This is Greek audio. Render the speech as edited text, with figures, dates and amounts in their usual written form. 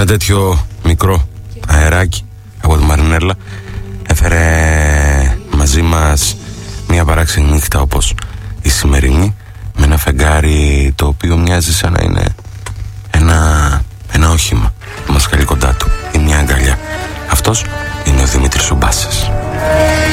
Ένα τέτοιο μικρό αεράκι από τη Μαρινέλα έφερε μαζί μας μια παράξενη νύχτα όπως η σημερινή, με ένα φεγγάρι το οποίο μοιάζει σαν να είναι ένα όχημα που μας καλεί κοντά του ή μια αγκαλιά. Αυτός